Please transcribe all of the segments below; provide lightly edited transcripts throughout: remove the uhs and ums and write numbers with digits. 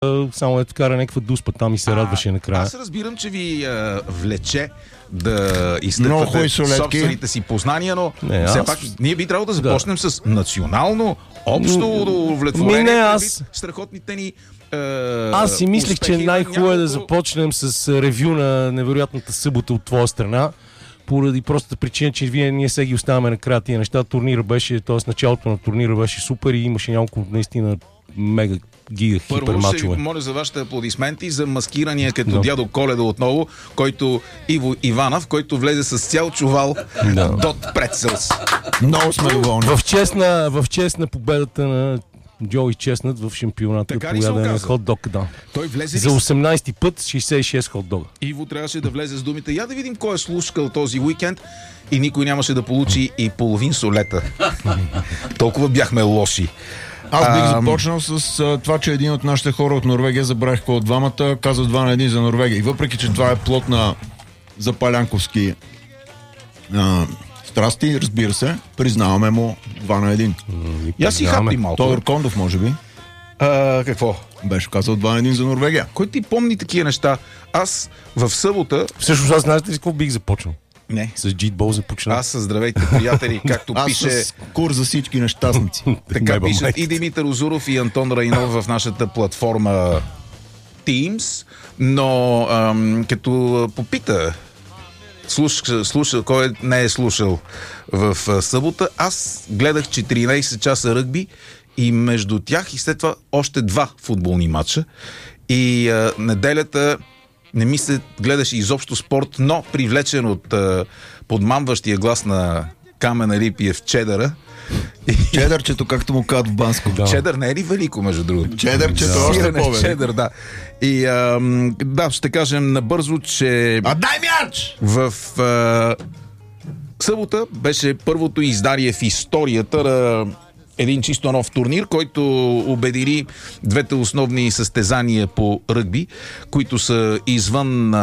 само е кара някаква дуспа там и се радваше накрая. Аз разбирам, че ви влече да изтъквате собствените си познания, но все пак ние би трябвало да започнем с национално общо удовлетворение. Страхотните ни аз си мислех, че най-хубаво е да започнем с ревю на невероятната събота от твоя страна, поради простата причина, че ние сега ги оставяме накрая тия неща. Турнира беше, т.е. началото на турнира беше супер и имаше няколко наистина мега гига хипер мачове. Първо ще моля за вашите аплодисменти за маскирания като дядо Коледа отново, който Иво Иванов, който влезе с цял чувал Дот Прецелс. Много сме доволни. В чест на победата на Джои Честнат в шампионата по ядене на хот-дог. Да. Той влезе за 18-ти път 66 хот-дога. Иво трябваше да влезе с думите: я да видим кой е слушкал този уикенд, и никой нямаше да получи и половин солета. Толкова бяхме лоши. Аз бих започнал с това, че един от нашите хора от Норвегия, забравих кой от двамата, каза 2-1 за Норвегия. И въпреки, че това е плод на запалянковски страсти, разбира се, признаваме му 2-1. Я си хапни малко. Тодор Кондов, може би. Какво? Беше казал 2-1 за Норвегия. Кой ти помни такива неща? Аз в събота... Всъщност аз знаете ли с какво бих започнал? Не. С джитбол започна. Аз с здравейте, приятели, както пише... Аз с курс за всички нещастници. Така пишат и Димитър Озуров, и Антон Райнов в нашата платформа Teams, но като попита слуша, кой не е слушал в събота, аз гледах 14 часа ръгби и между тях и след това още 2 футболни матча. И неделята не ми се гледаше изобщо спорт, но привлечен от подмамващия глас на Камена Рипиев Чедъра. Чедърчето, както му казват в Банско. Да. Чедър не е ли велико, между другото? Чедърчето още по-велико. Чедър, да. И ще кажем набързо, че дай мяч! В събота беше първото издание в историята на един чисто нов турнир, който обедини двете основни състезания по ръгби, които са извън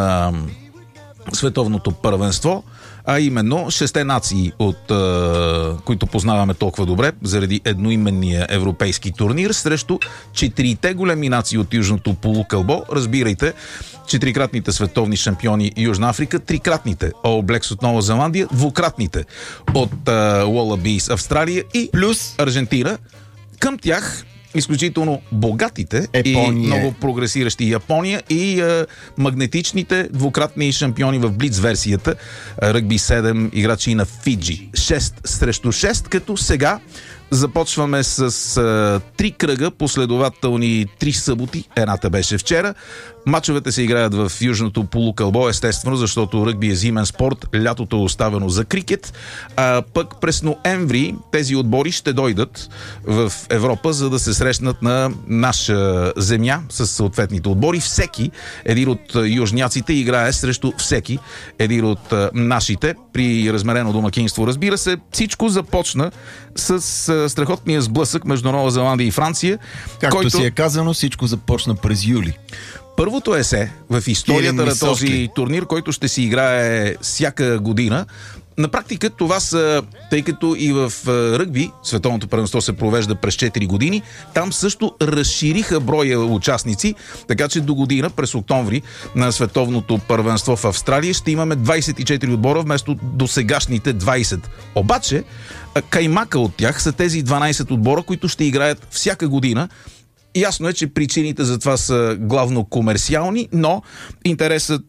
световното първенство, а именно 6 нации, от които познаваме толкова добре, заради едноименния европейски турнир, срещу 4 големи нации от Южното полукълбо. Разбирайте, 4-кратните световни шампиони Южна Африка, 3-кратните All Blacks от Нова Зеландия, 2-кратните от Wallabies Австралия и плюс Аржентина. Към тях изключително богатите и много прогресиращи Япония и магнетичните двукратни шампиони в Блиц версията ръгби 7 играчи на Фиджи. 6 срещу 6, като сега започваме с 3 кръга, последователни 3 съботи. Едната беше вчера. Мачовете се играят в Южното полукълбо, естествено, защото ръгби е зимен спорт, лятото е оставено за крикет. Пък през ноември тези отбори ще дойдат в Европа, за да се срещнат на наша земя с съответните отбори. Всеки един от южняците играе срещу всеки един от нашите при размерено домакинство. Разбира се, всичко започна с страхотния сблъсък между Нова Зеландия и Франция. Както си е казано, всичко започна през юли. Първото есе в историята на този турнир, който ще си играе всяка година. На практика това са, тъй като и в ръгби световното първенство се провежда през 4 години, там също разшириха броя участници, така че до година, през октомври, на световното първенство в Австралия ще имаме 24 отбора вместо досегашните 20. Обаче, каймака от тях са тези 12 отбора, които ще играят всяка година. Ясно е, че причините за това са главно комерциални, но интересът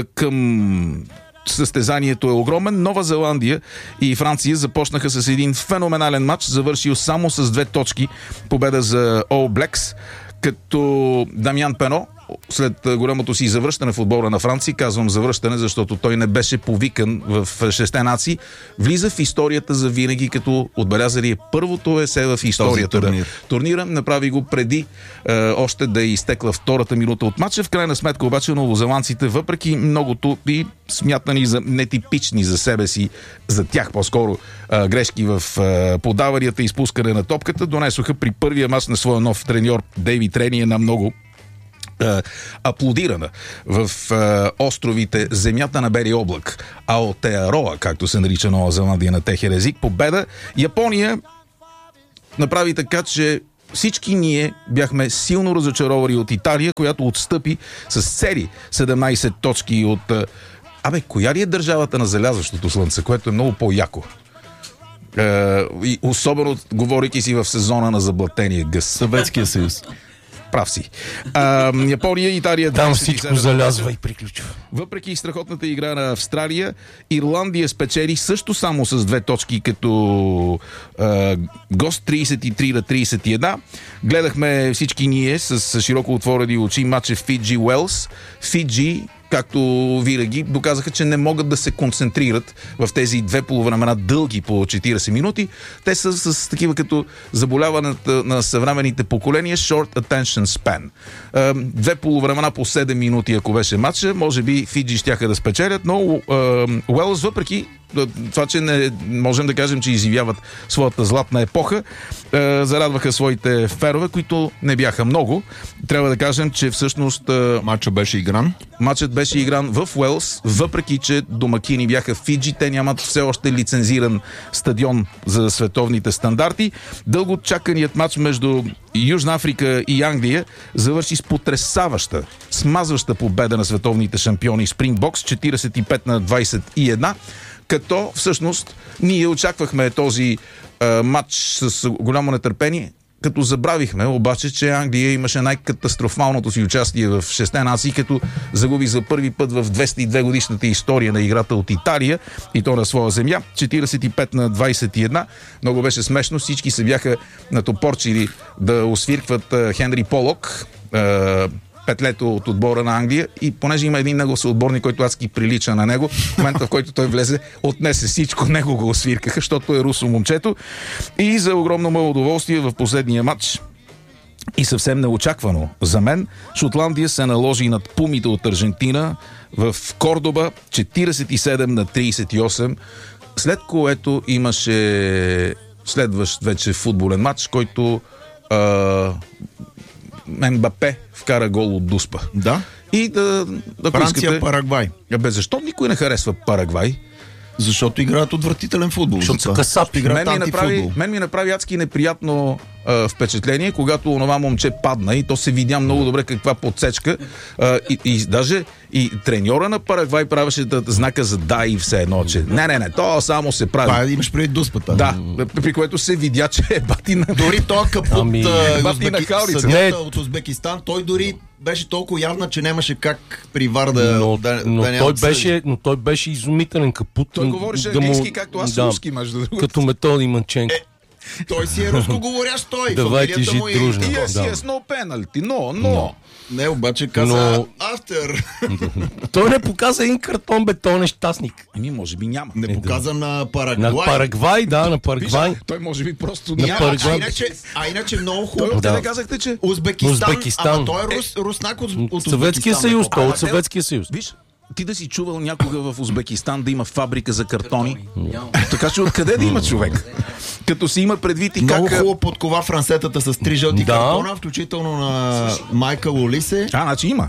към състезанието е огромен. Нова Зеландия и Франция започнаха с един феноменален матч, завършил само с 2 точки. Победа за All Blacks, като Дамян Пено след голямото си завръщане в отбора на Франция, казвам завръщане, защото той не беше повикан в 6 нации, влиза в историята за винаги, като отбелязали първото есе в историята на турнира. Направи го преди още да е изтекла втората минута от матча. В крайна сметка обаче новозеландците, въпреки многото и смятани за нетипични за себе си, за тях по-скоро грешки в подаванията и изпускане на топката, донесоха при първия мач на своя нов треньор Дейвид Рени една много аплодирана в островите земята на Бели облак, Аотеароа, както се нарича Нова Зеландия на техен език, победа. Япония направи така, че всички ние бяхме силно разочаровани от Италия, която отстъпи с цели 17 точки от... коя ли е държавата на залязващото слънце, което е много по-яко? И особено говорейки си в сезона на заблатения гъс. Съветския съюз. Прав си. Япония, Италия... Там всичко залязва и приключва. Въпреки страхотната игра на Австралия, Ирландия спечели също само с 2 точки като гост 33-31. Гледахме всички ние с широко отворени очи матча Фиджи-Уелс. Фиджи, както винаги, доказаха, че не могат да се концентрират в тези 2 полувремена дълги по 40 минути. Те са с такива като заболяването на съвременните поколения Short Attention Span. 2 полувремена по 7 минути, ако беше матча, може би Фиджи щяха да спечелят, но Уелс, въпреки това, че не можем да кажем, че изживяват своята златна епоха, зарадваха своите фенове, които не бяха много. Трябва да кажем, че всъщност матчът беше игран в Уелс, въпреки че домакини бяха Фиджи. Те нямат все още лицензиран стадион за световните стандарти. Дълго чаканият матч между Южна Африка и Англия завърши с потресаваща, смазваща победа на световните шампиони Спрингбокс 45-21, като всъщност ние очаквахме този матч с голямо нетърпение, като забравихме обаче, че Англия имаше най-катастрофалното си участие в 6 нации, като загуби за първи път в 202 годишната история на играта от Италия, и то на своя земя, 45-21. Много беше смешно, всички се бяха натопорчили да освиркват Хенри Полок, петлето от отбора на Англия, и понеже има един негов съотборник, който адски прилича на него, в момента, в който той влезе, отнесе всичко, него го освиркаха, защото е русо момчето. И за огромно мое удоволствие в последния матч, и съвсем неочаквано за мен, Шотландия се наложи над пумите от Аржентина в Кордоба 47-38, след което имаше следващ вече футболен матч, който Мбапе вкара гол от дуспа. Да. И Франция, Парагвай. Защо никой не харесва Парагвай? Защото играят отвратителен футбол. Защото са касапи. Мен ми направи адски неприятно впечатление, когато онова момче падна, и то се видя много добре каква подсечка. И даже и треньора на Парагвай правеше знака за да и все едно, че не, то само се прави. Това имаш преди дуспата. Да, при което се видя, че е батина. Дори той капут от Узбекистан, той дори беше толкова явна, че нямаше как при ВАР да той беше изумителен капут. Той говореше английски, както аз руски, между другото. Като Методи Манченко. Той си е рускоговорящ той. Давайте жи дружно. Yes, no penalty, no. Не, обаче каза after. Той не показа един картон, той е нещастник. Може би няма. Не показа на Парагвай. На Парагвай, да, на Парагвай. Той може би просто на Парагвай. Иначе много хубаво. Той казахте, че Узбекистан. Той е руснак от Съветския съюз. Той от Съветския съюз. Виж, ти да си чувал някога в Узбекистан да има фабрика за картони? Така че откъде да има човек? Като си има предвид и как... Много хубаво подкова франсетата с 3 жълти картона, включително на Майкъл Олисе. Значи има.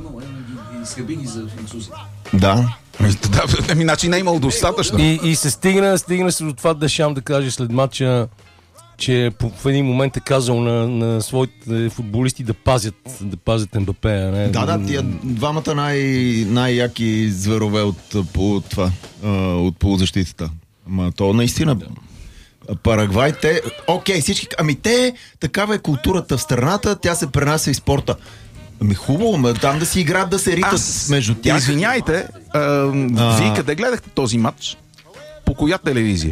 С кабини за французи. Да. Значи не е имало достатъчно. И се стигна се до това Дешам да каже след матча, че в един момент е казал на своите футболисти да пазят Мбапе. Да, тия двамата най-яки зверове от полузащитата. Ама то наистина Парагвай, всички, такава е културата в страната, тя се пренася и спорта. Хубаво, там да си играят, да се ритат между тях. Извиняйте, вие къде гледахте този матч? По коя телевизия?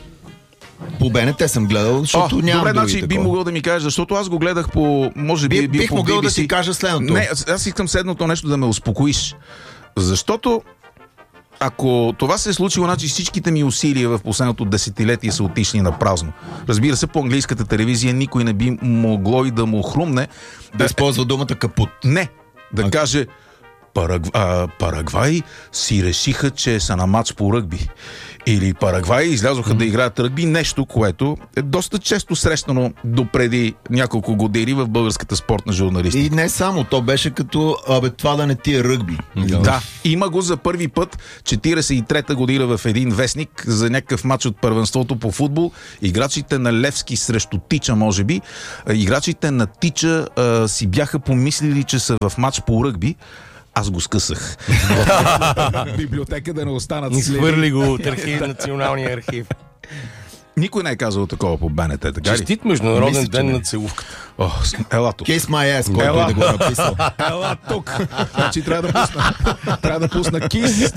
По БНТ съм гледал, защото нямам добре, други значи такова. Би могъл да ми кажеш, защото аз го гледах по... Може би бих по могъл BBC. да ти кажа следното. Не, аз искам следното нещо да ме успокоиш. Защото ако това се е случило, значи всичките ми усилия в последното десетилетие са отишли на празно. Разбира се, по английската телевизия никой не би могло и да му хрумне да използва думата капут. Не, да каже Парагвай си решиха, че са на матч по ръгби. Или Парагвай излязоха да играят ръгби, нещо, което е доста често срещано допреди няколко години в българската спортна журналистика. И не само, то беше като това да не ти е ръгби. Да, има го за първи път 43-та година в един вестник за някакъв матч от първенството по футбол. Играчите на Левски срещу Тича, може би. Играчите на Тича си бяха помислили, че са в матч по ръгби. Аз го скъсах. Библиотека да не останат следи. Изхвърли го от националния архив. Никой не е казал такова по БНТ, така ли? Честит международен ден на целувката. Ела тук. Kiss my ass, който да го написал. Ела тук. Значи трябва да пусна Kiss.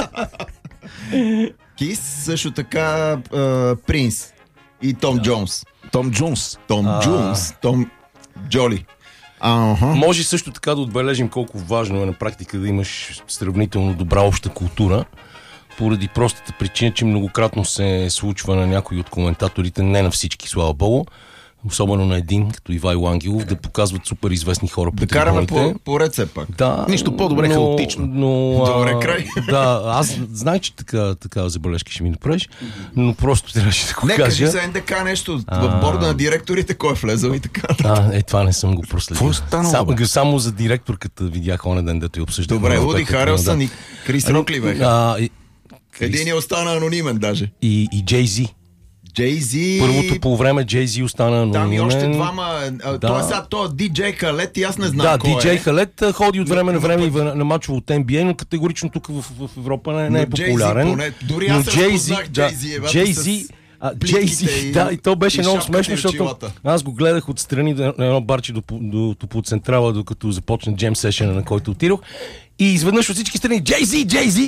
Kiss, също така Принс и Том Джонс. Том Джонс. Том Джоли. Може също така да отбележим колко важно е на практика да имаш сравнително добра обща култура, поради простата причина, че многократно се случва на някои от коментаторите, не на всички, слава богу, особено на един, като Ивайло Ангелов, да показват супер известни хора по трибуните. Да караме по ред все пак. Да, нищо по-добре хаотично. Добре край. Да, аз знам, че така забележки ще ми направиш, но просто трябваше да го кажа. Кажи за НДК нещо. В борда на директорите кой е влезъл и така. Това не съм го проследил. Само за директорката видях онен ден, дето я обсъждах. Добре, Уди Харелсън и Крис Рок ли беха? Един е остана анонимен даже. И Джей-Зи. Джей-Зи... Първото по време Джей-Зи остана анонимен. Там и още двама... Той сега, диджей Халет и аз не знам кой е. Да, диджей Халет ходи от време на време на мачово от NBA, но категорично тук в Европа не е популярен. Дори аз разпознах Джей-Зи. Джей-Зи, да, и то беше много смешно, защото аз го гледах отстрани на едно барче до Топлоцентрала, докато започна джем сешена, на който отидох. И изведнъж от всички страни Джей-Зи!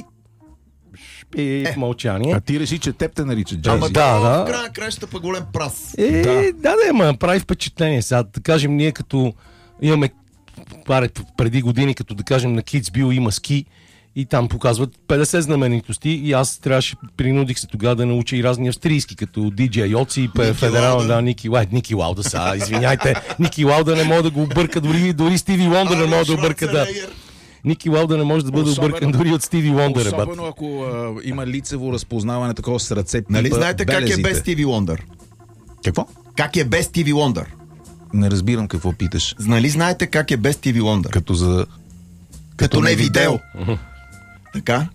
И в мълчание. А ти реши, че теб те наричат Джей-Зи. В края на краищата па голем прас. Прави впечатление. Сега, да кажем, ние като имаме преди години, като да кажем на Kidsville има ски и там показват 50 знаменитости и аз принудих се тогава да науча и разни австрийски, като диджей Йоци, федерална Ники Лауда са, извиняйте, Ники Лауда не мога да го обърка, дори Стиви Лондър не мога да обърка, да. Ники Лауда не може да бъде объркан дори от Стиви Лондър. Особено ако има лицево разпознаване такова с ръце. Нали знаете как е без Стиви Лондър? Какво? Как е без Стиви Лондър? Не разбирам какво питаш. Нали знаете как е без Стиви Лондър? Като не видео. Така?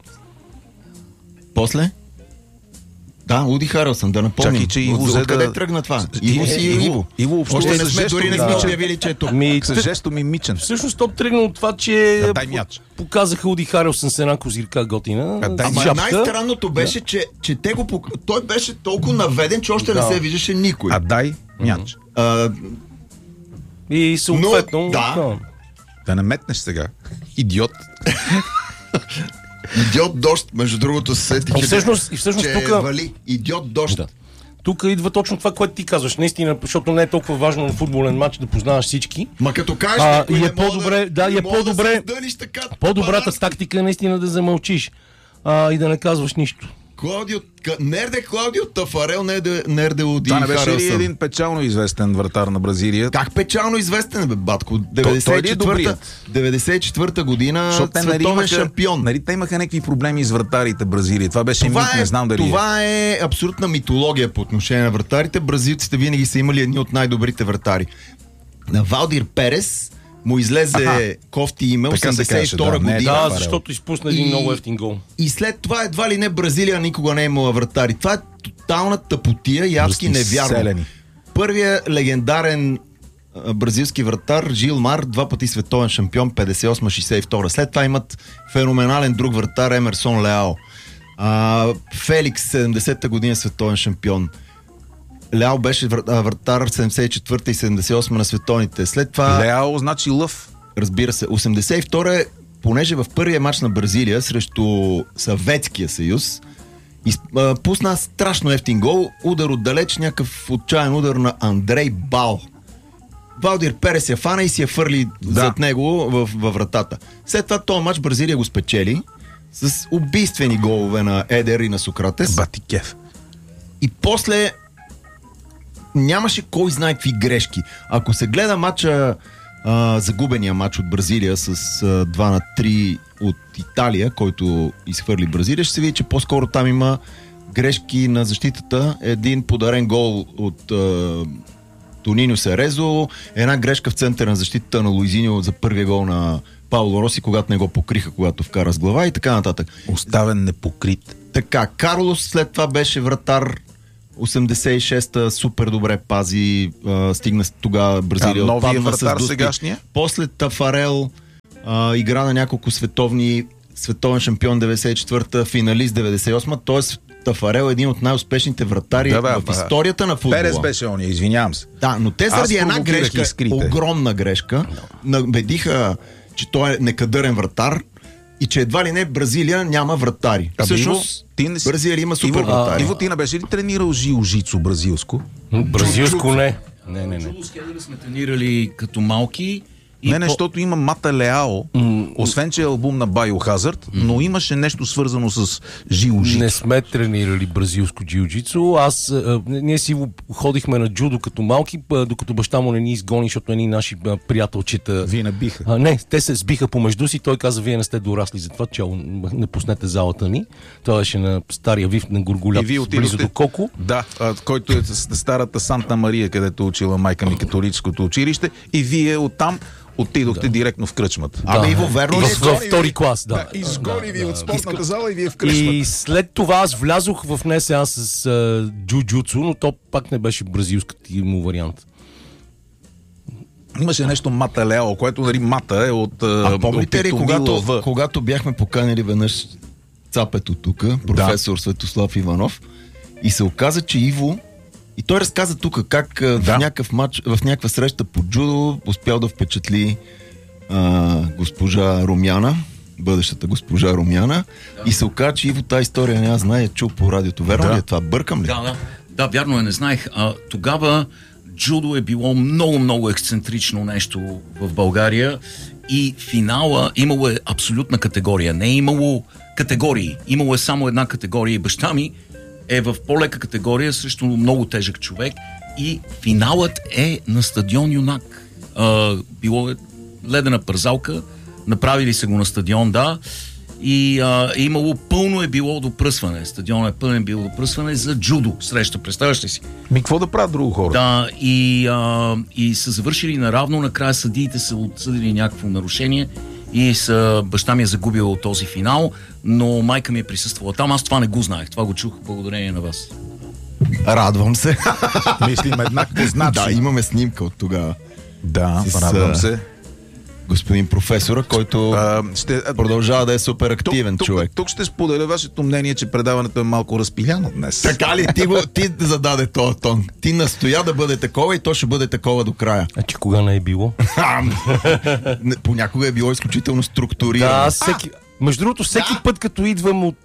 После? Да, Уди Харелсън, да напомним. Чакай, че Иво откъде тръгна това? Иво си е Иво. Иво още не сме, дори не сме обявили, че е тук. С жесто ми мичен. Всъщност то тръгна от това, че показаха Уди Харелсън с една козирка готина. Ама най-странното беше, че те го той беше толкова наведен, че още не се виждаше никой. Дай мяч. И съответно... Да не метнеш сега. Идиот. Идиот дощ, между другото се сетих, че тук вали. Идиот дощ. Да. Тук идва точно това, което ти казваш. Наистина, защото не е толкова важно на футболен матч да познаваш всички. Ма като кажеш, и е по-добре, по-добрата тактика е наистина да замълчиш и да не казваш нищо. Клаудио Тафарел, нерде Уди Харелсън. Това не беше ли един печално известен вратар на Бразилия? Как печално известен, бе, батко? 94-та година световен шампион. Нали те имаха някакви проблеми с вратарите Бразилия. Това беше мит, не знам дали това е абсолютна митология по отношение на вратарите. Бразилците винаги са имали едни от най-добрите вратари. На Валдир Перес му излезе кофти име, 82-та година. Да, защото изпусна един много ефтин гол. И след това едва ли не Бразилия никога не е имала вратари. Това е тотална тъпотия и адски невярно. Първият легендарен бразилски вратар Жил Мар, 2 пъти световен шампион, 58-62. След това имат феноменален друг вратар Емерсон Леао. Феликс, 70-та година световен шампион. Леао беше вратар 74-та и 78-та на световните. След това... Леао значи лъв. Разбира се. 82-та, понеже в първия матч на Бразилия срещу Съветския съюз пусна страшно ефтин гол, удар отдалеч, някакъв отчаян удар на Андрей Бал. Валдир Перес я фана и си я фърли зад него във вратата. След това този матч Бразилия го спечели с убийствени голове на Едер и на Сократес. Батикев. И после нямаше кой знае какви грешки. Ако се гледа матча загубения матч от Бразилия с 2-3 от Италия, който изхвърли Бразилия, ще се види, че по-скоро там има грешки на защитата. Един подарен гол от Тонино Серезо, една грешка в центъра на защитата на Луизиньо за първия гол на Пауло Роси, когато не го покриха, когато вкара с глава и така нататък. Оставен непокрит. Така, Карлос след това беше вратар 86-та, супер добре пази, стигна тогава Бразилия. Новия вратар сегашния? После Тафарел игра на няколко световен шампион 94-та, финалист 98-та, т.е. Тафарел е един от най-успешните вратари в историята на футбола. Перес беше ония, извинявам се. Да, но те заради една грешка, огромна грешка, набедиха, че той е некадърен вратар и че едва ли не Бразилия няма вратари. Всъщност, Бразилия има супер вратари. Иво, ти не беше ли тренирал жило-жицо бразилско? Бразилско не. Не. Джудо с Хедър сме тренирали като малки. Не, защото има Мата Леао, освен че е албум на Biohazard, но имаше нещо свързано с жило-жицо. Не сме тренирали бразилско жило-жицо. Ние си ходихме на джудо като малки, докато баща му не ни изгони, защото едни наши приятелчета... Вие набиха? Не, те се сбиха помежду си. Той каза, вие не сте дорасли за това, че не пуснете залата ни. Той беше на стария вив на Горголят, близо до Коко. Да, който е старата Санта Мария, където учила майка ми католическото училище. И вие оттам отидохте директно в кръчмата. Иво, верно ли? Във втори клас, да. Изгони ви от спортната зала и вие в кръчмата. И след това аз влязох в НСА с джуджуцу, но то пак не беше бразилската му вариант. Имаше нещо Мата Лео, което нали Мата е от помните ли, когато бяхме поканили веднъж цапето тук, професор Светослав Иванов, и се оказа, че Иво и той разказа тук как в някакъв матч, в някаква среща по джудо успял да впечатли госпожа Румяна, бъдещата госпожа Румяна, и се оказа, че Иво тази история не знае, чул по радиото. Верно ли е това? Бъркам ли? Да, вярно е, не знаех. Тогава джудо е било много ексцентрично нещо в България и финала имало е абсолютна категория. Не е имало категории. Имало е само една категория и баща ми е в по-лека категория срещу много тежък човек и финалът е на стадион Юнак. Било е ледена пързалка, направили се го на стадион, и имало пълно е било допръсване. Стадионът е пълен било допръсване за джудо среща, представяш ли си? Какво да правят друго хора? Да, и са завършили наравно, накрая съдиите са отсъдили някакво нарушение и баща ми е загубил този финал, но майка ми е присъствала там. Аз това не го знаех. Това го чух благодарение на вас. Радвам се. Мислим еднакво знаци. Да, имаме снимка от тогава. Да, радвам се. Господин професора, който продължава да е супер активен човек. Тук ще споделя вашето мнение, че предаването е малко разпиляно днес. Така ли? Ти зададе този тон. Ти настоя да бъде такова и то ще бъде такова до края. А че кога не е било? Понякога е било изключително структурирано. Да, между другото, всеки път, като идвам от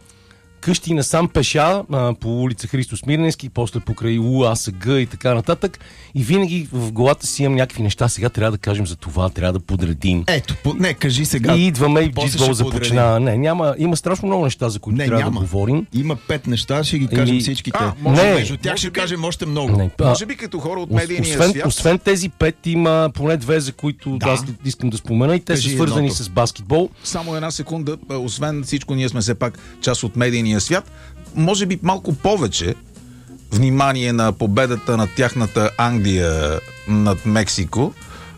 къщи насам пеша по улица Христо Смирненски, после покрай УАСГ и така нататък. И винаги в главата си имам някакви неща. Сега трябва да кажем за това, трябва да подредим. Ето, кажи сега. И идваме и джизбол започна. Има страшно много неща, за които трябва да говорим. Има 5 неща, ще ги кажем всичките. Между тях ще кажем още много. Може би като хора от медийния свят. Освен тези 5 има поне 2, за които аз искам да спомена, и те са свързани с баскетбол. Само една секунда, освен всичко, ние сме все пак част от медийния свят. Може би малко повече внимание на победата на тяхната Англия над Мексико.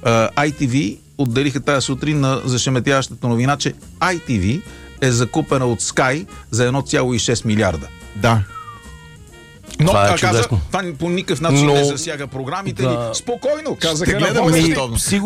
ITV отделиха тази сутрин на зашеметяващата новина, че ITV е закупена от Sky за 1,6 милиарда. Да. Но това това по никакъв начин не засяга програмите ни. Спокойно, казаха на водещите.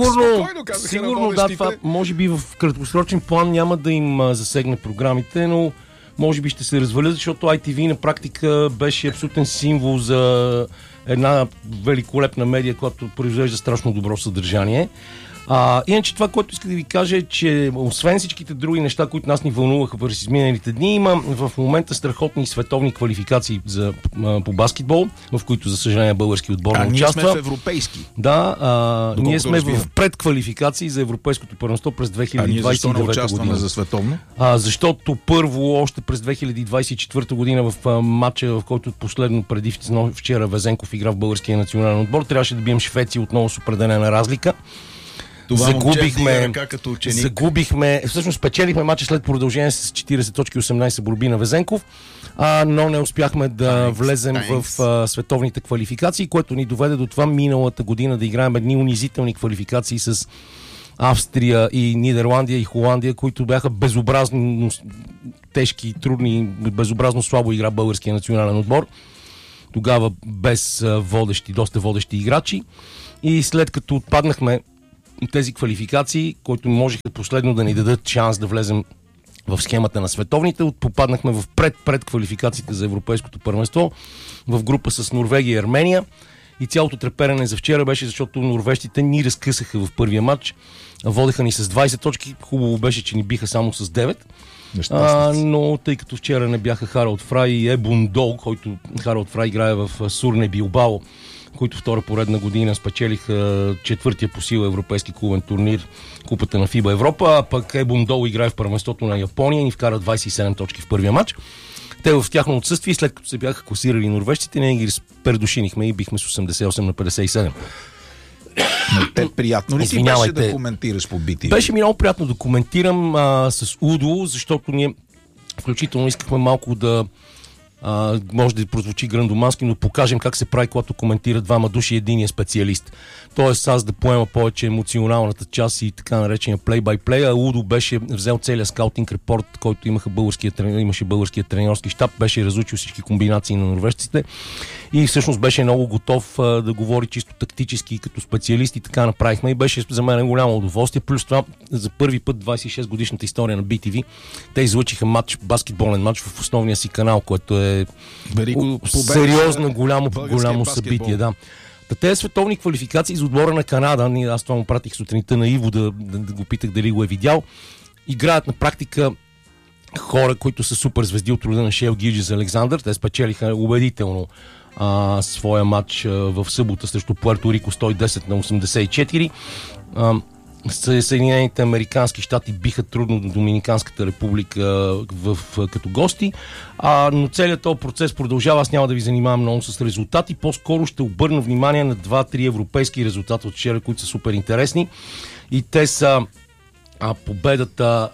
Сигурно да, това може би в краткосрочен план няма да им засегне програмите, но може би ще се развалят, защото ITV на практика беше абсолютен символ за една великолепна медия, която произвежда страшно добро съдържание. Иначе това, което иска да ви кажа е, че освен всичките други неща, които нас ни вълнуваха през изминалите дни, има в момента страхотни световни квалификации по баскетбол, в които, за съжаление, български отбор не участва. Ние сме в европейски. Да, ние сме в предквалификации за европейското първенство през 2029 година. Защо не участваме за световно? Защото първо, още през 2024 година в матча, в който последно преди вчера Везенков игра в българския национален отбор, трябваше да бием Швеция отново с определена разлика. Загубихме, всъщност спечелихме мача след продължение с 40 точки, 18 борби на Везенков, но не успяхме да влезем в световните квалификации, което ни доведе до това миналата година да играем едни унизителни квалификации с Австрия и Нидерландия и Холандия, които бяха безобразно тежки, трудни, безобразно слабо игра българския национален отбор. Тогава без доста водещи играчи. И след като отпаднахме тези квалификации, които можеха последно да ни дадат шанс да влезем в схемата на световните, попаднахме в пред квалификациите за европейското първенство в група с Норвегия и Армения. И цялото треперене за вчера беше, защото норвежците ни разкъсаха в първия матч. Водеха ни с 20 точки. Хубаво беше, че ни биха само с 9. Но тъй като вчера не бяха Харалд Фрай и Ебун Дол, който Харалд Фрай играе в Сурне Билбао, които втора поредна година спечелиха четвъртия по сила европейски клубен турнир, купата на ФИБА Европа, а пък Ебун Дол играе в първенството на Япония и ни вкара 27 точки в първия матч. Те в тяхно отсъствие, след като се бяха класирали норвежците, ние ги предушинихме и бихме с 88 на 57. Те приятно ли ти беше да коментираш по BTV? Беше ми много приятно да коментирам с Удо, защото ние включително искахме малко да може да прозвучи грандомански, но покажем как се прави, когато коментира двама души и единия специалист. Тоест аз да поема повече емоционалната част и така наречения плей-бай-плей, а Удо беше взел целият скаутинг репорт, който имаше българския тренерски щаб, беше разучил всички комбинации на норвежците и всъщност беше много готов да говори чисто тактически като специалист и така направихме и беше за мен голямо удоволствие. Плюс това за първи път 26 годишната история на BTV те излъчиха баскетболен матч в основния си канал, което е сериозно голямо събитие. Да. Тези световни квалификации за отбора на Канада, аз това му пратих сутринта на Иво да го питах дали го е видял, играят на практика хора, които са супер звезди от рода на Шейл Гилджес-Александър. Те спечелиха убедително своя матч в събота срещу Пуерто Рико 110 на 84. Съединените американски щати биха трудно до Доминиканската република като гости, но целият този процес продължава. Аз няма да ви занимавам много с резултати, по-скоро ще обърна внимание на 2-3 европейски резултати от вчера, които са супер интересни и те са победата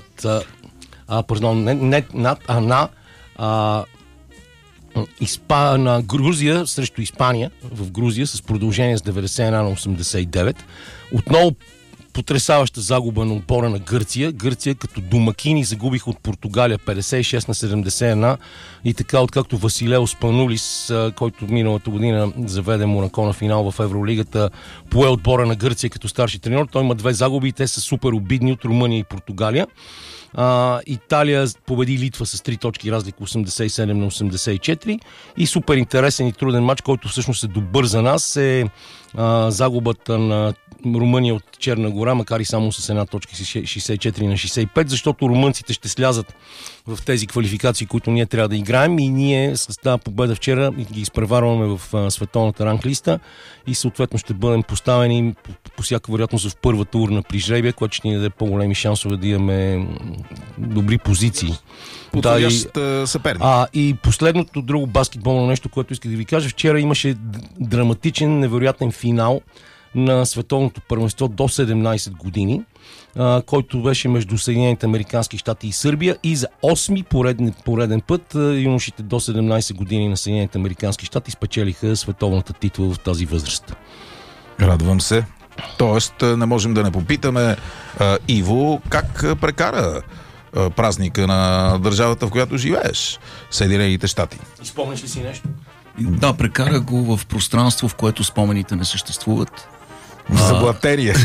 на Грузия срещу Испания в Грузия с продължение с 91 на 89. Отново потресаваща загуба на отбора на Гърция. Гърция като домакини загубиха от Португалия 56 на 71 и така откакто Василео Спанулис, който миналата година заведе Монако на финал в Евролигата, пое отбора на Гърция като старши треньор. Той има 2 загуби и те са супер обидни от Румъния и Португалия. Италия победи Литва с 3 точки разлика 87 на 84 и супер интересен и труден матч, който всъщност е добър за нас, е загубата на Румъния от Черна гора, макар и само с една точка 64 на 65, защото румънците ще слязат в тези квалификации, които ние трябва да играем и ние с тази победа вчера ги изпреварваме в световната ранглиста и съответно ще бъдем поставени по всяка вероятност в първата урна при жребия, което ще ни даде по-големи шансове да имаме добри позиции. Подходящ съперник. И последното друго баскетболно нещо, което исках да ви кажа, вчера имаше драматичен, невероятен финал на световното първенство до 17 години, който беше между Съединените американски щати и Сърбия и за 8-ми пореден път юношите до 17 години на Съединените американски щати спечелиха световната титла в тази възраст. Радвам се. Тоест не можем да не попитаме Иво как прекара празника на държавата, в която живееш, Съединените щати. Спомняш ли си нещо? Да, прекара го в пространство, в което спомените не съществуват. Заблатерия.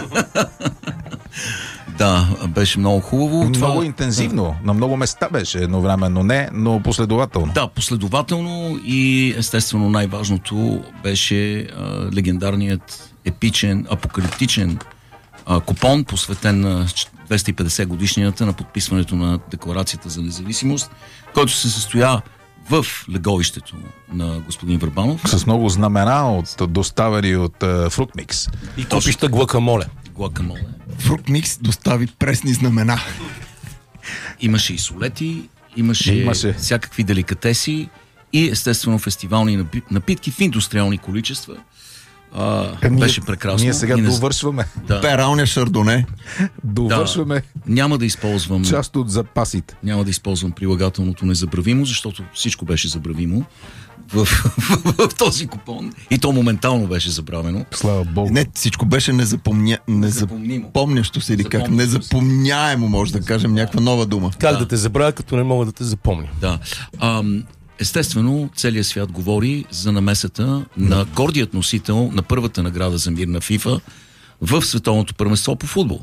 Да, беше много хубаво. Много интензивно. На много места беше едновременно, но последователно. Да, последователно и естествено най-важното беше легендарният, епичен, апокалиптичен купон, посветен на 250 годишнината на подписването на Декларацията за независимост, който се състоя в леговището на господин Върбанов. С много знамена доставени от Фруктмикс. И купища гуакамоле. Фруктмикс достави пресни знамена. Имаше и солети, имаше всякакви деликатеси и естествено фестивални напитки в индустриални количества. Беше прекрасно. Ние сега довършваме. Да. Пералня шардоне. Довършваме Няма да използвам част от запасите. Няма да използвам прилагателното незабравимо, защото всичко беше забравимо в този купон. И то моментално беше забравено. Слава Богу. Не, всичко беше незапомнящо се или как. Незапомняемо, може да кажем, някаква нова дума. Как да те забравя, като не мога да те запомня? Да. Естествено, целият свят говори за намесата на гордият носител на първата награда за мир на ФИФА в световното първенство по футбол.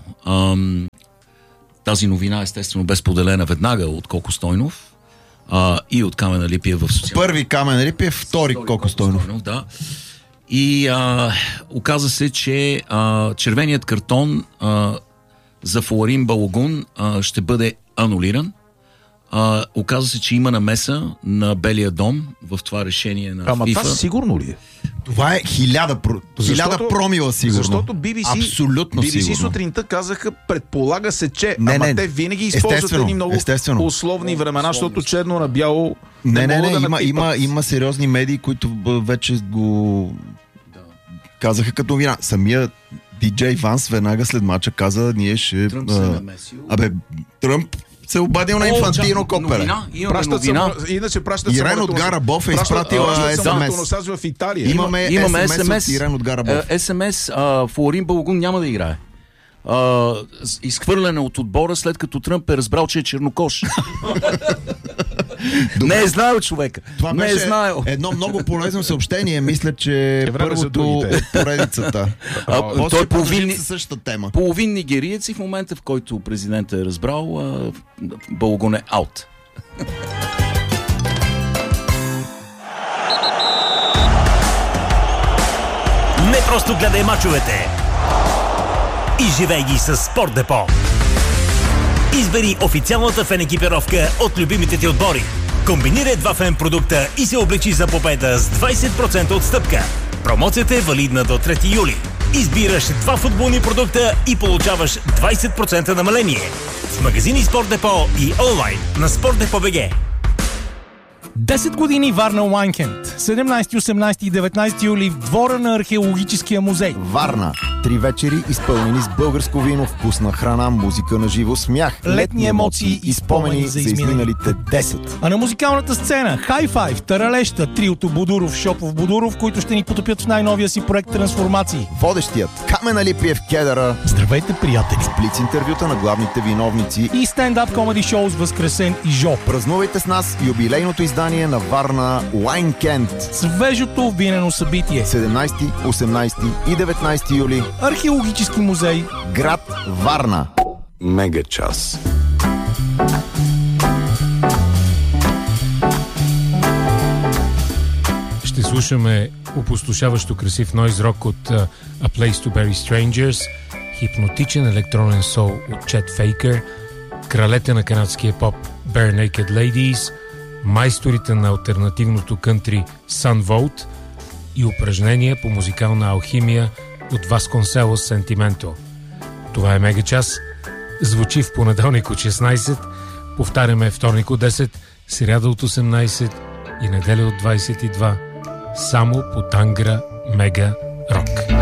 Тази новина, естествено, бе споделена веднага от Коко Стойнов и от Камен Алипиев в социалните. Първи Камен Алипиев, втори Коко Стойнов. Да. И оказа се, че червеният картон за Флорин Балогун ще бъде анулиран. Оказа се, че има намеса на Белия дом в това решение на Ама FIFA. това сигурно ли е? Това е хиляда промила сигурно. Защото BBC, абсолютно BBC сигурно. сутринта казаха, предполага се, че Не, те винаги използват едни много условни времена, защото черно на бяло има сериозни медии, които вече го казаха като новина. Самия диджей Ванс веднага след мача каза, ние ще... Тръмп се намесил. Тръмп се обадил на Инфантино Копеле. Иначе пращат Ирен от Гарабов е изпратила СМС. в Италия. Имаме СМС от Ирен от Гарабов. СМС, Флорин Балогун няма да играе. Изхвърляне от отбора, след като Тръмп е разбрал, че е чернокош. Не е знаел човека. Това не е знаел. Едно много полезно съобщение. Мисля, че първото от поредицата. Той е същата тема. Половин нигериец и в момента, в който президентът е разбрал, Балогун е аут. Не просто гледай мачовете и живей ги с Спорт Депо. Избери официалната фен екипировка от любимите ти отбори. Комбинирай два фен продукта и се облечи за победа с 20% отстъпка. Промоцията е валидна до 3 юли. Избираш два футболни продукта и получаваш 20% намаление. В магазини Спорт Депо и онлайн на Спортдепо.бг. 10 години Варна Уайнкенд. 17, 18 и 19 юли в двора на Археологическия музей. Варна. 3 вечери, изпълнени с българско вино, вкусна храна, музика на живо, смях, летни емоции и спомени за изминалите 10. А на музикалната сцена Хай-Файв, Таралеща, триото Будуров, Шопов Будуров, които ще ни потопят в най-новия си проект Трансформации. Водещият Камен Алипиев Кедъра. Здравейте, приятели! Блиц интервюта на главните виновници и стендап комеди шоу с Възкресен и Жо. Празнувайте с нас юбилейното издание на Варна Уайнкенд. Свежото винено събитие. 17, 18 и 19 юли. Археологически музей. Град Варна. Мега час. Ще слушаме опустошаващо красив нойз рок от A Place to Bury Strangers, хипнотичен електронен сол от Chet Faker, кралете на канадския поп Bare Naked Ladies, майсторите на алтернативното кънтри Sun Volt и упражнения по музикална алхимия от Vasconcelos Sentimento. Това е Мега час. Звучи в понеделник от 16, повтаряме вторник от 10, сряда от 18 и неделя от 22. Само по Тангра Мега Рок.